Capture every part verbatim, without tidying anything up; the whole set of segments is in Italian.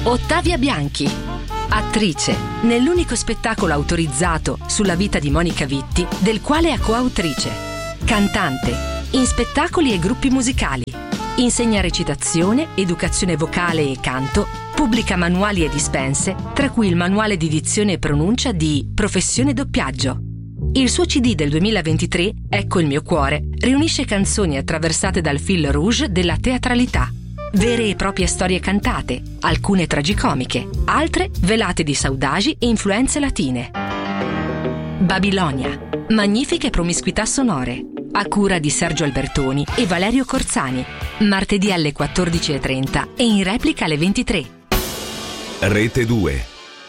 Ottavia Bianchi, attrice nell'unico spettacolo autorizzato sulla vita di Monica Vitti, del quale è coautrice. Cantante in spettacoli e gruppi musicali. Insegna recitazione, educazione vocale e canto. Pubblica manuali e dispense, tra cui il manuale di dizione e pronuncia di Professione Doppiaggio. Il suo C D del duemilaventitré, Ecco il mio cuore, riunisce canzoni attraversate dal fil rouge della teatralità. Vere e proprie storie cantate, alcune tragicomiche, altre velate di saudagi e influenze latine. Babilonia, magnifiche promiscuità sonore, a cura di Sergio Albertoni e Valerio Corzani. Martedì alle quattordici e trenta e in replica alle ventitré. Rete due.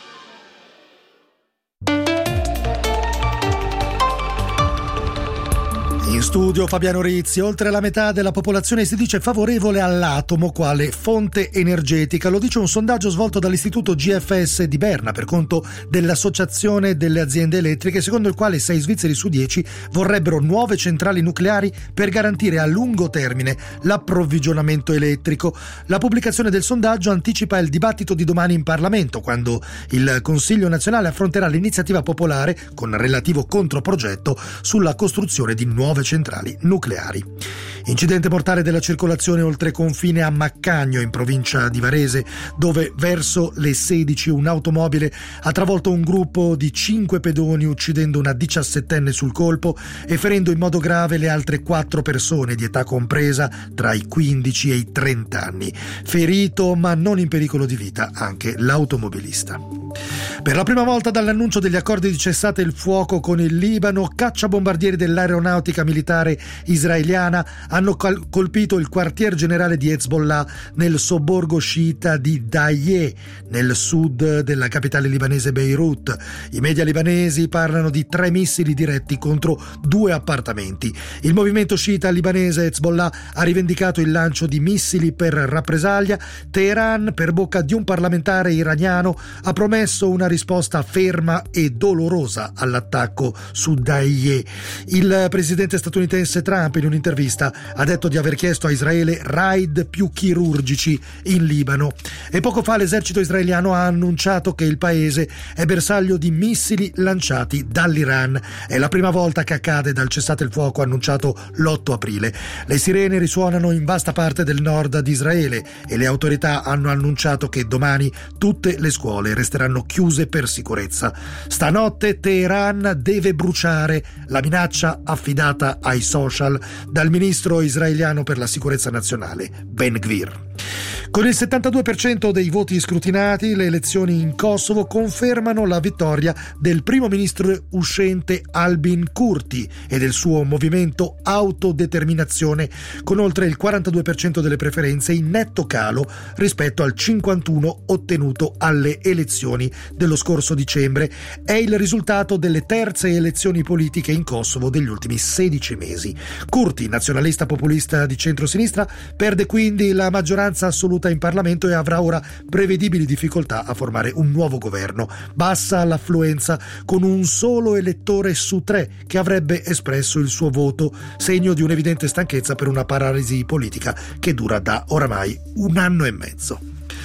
In studio Fabiano Rizzi. Oltre la metà della popolazione si dice favorevole all'atomo quale fonte energetica. Lo dice un sondaggio svolto dall'istituto G F S di Berna per conto dell'Associazione delle Aziende Elettriche, secondo il quale sei svizzeri su dieci vorrebbero nuove centrali nucleari per garantire a lungo termine l'approvvigionamento elettrico. La pubblicazione del sondaggio anticipa il dibattito di domani in Parlamento, quando il Consiglio nazionale affronterà l'iniziativa popolare con relativo controprogetto sulla costruzione di nuove centrali nucleari. Incidente mortale della circolazione oltre confine a Maccagno, in provincia di Varese, dove verso le sedici un'automobile ha travolto un gruppo di cinque pedoni, uccidendo una diciassettenne sul colpo e ferendo in modo grave le altre quattro persone di età compresa tra i quindici e i trenta anni. Ferito ma non in pericolo di vita anche l'automobilista. Per la prima volta dall'annuncio degli accordi di cessate il fuoco con il Libano, cacciabombardieri dell'aeronautica militare israeliana hanno cal- colpito il quartier generale di Hezbollah nel sobborgo sciita di Dahieh, nel sud della capitale libanese Beirut. I media libanesi parlano di tre missili diretti contro due appartamenti. Il movimento sciita libanese Hezbollah ha rivendicato il lancio di missili per rappresaglia. Teheran, per bocca di un parlamentare iraniano, ha promesso una risposta ferma e dolorosa all'attacco su Dahieh. Il presidente statunitense Trump, in un'intervista, ha detto di aver chiesto a Israele raid più chirurgici in Libano. E poco fa l'esercito israeliano ha annunciato che il paese è bersaglio di missili lanciati dall'Iran. È la prima volta che accade dal cessate il fuoco annunciato l'otto aprile. Le sirene risuonano in vasta parte del nord di Israele e le autorità hanno annunciato che domani tutte le scuole resteranno chiuse per sicurezza. Stanotte Teheran deve bruciare, la minaccia affidata ai social dal ministro israeliano per la sicurezza nazionale, Ben Gvir. Con il settantadue per cento dei voti scrutinati, le elezioni in Kosovo confermano la vittoria del primo ministro uscente Albin Kurti e del suo movimento Autodeterminazione, con oltre il quarantadue per cento delle preferenze, in netto calo rispetto al cinquantuno per cento ottenuto alle elezioni dello scorso dicembre. È il risultato delle terze elezioni politiche in Kosovo degli ultimi sedici mesi. Kurti, nazionalista populista di centrosinistra, perde quindi la maggioranza assoluta in Parlamento e avrà ora prevedibili difficoltà a formare un nuovo governo. Bassa l'affluenza, con un solo elettore su tre che avrebbe espresso il suo voto, segno di un'evidente stanchezza per una paralisi politica che dura da oramai un anno e mezzo.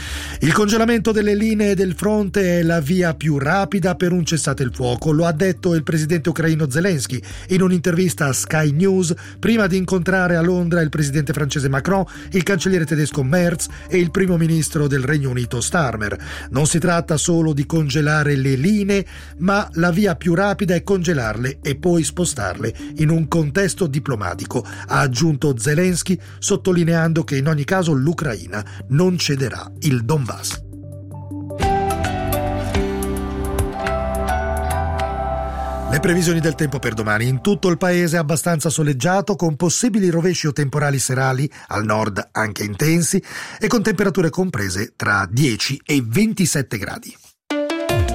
Il congelamento delle linee del fronte è la via più rapida per un cessate il fuoco, lo ha detto il presidente ucraino Zelensky in un'intervista a Sky News prima di incontrare a Londra il presidente francese Macron, il cancelliere tedesco Merz e il primo ministro del Regno Unito Starmer. Non si tratta solo di congelare le linee, ma la via più rapida è congelarle e poi spostarle in un contesto diplomatico, ha aggiunto Zelensky, sottolineando che in ogni caso l'Ucraina non cederà il Donbass. Le previsioni del tempo per domani: in tutto il paese abbastanza soleggiato, con possibili rovesci o temporali serali, al nord anche intensi, e con temperature comprese tra dieci e ventisette gradi.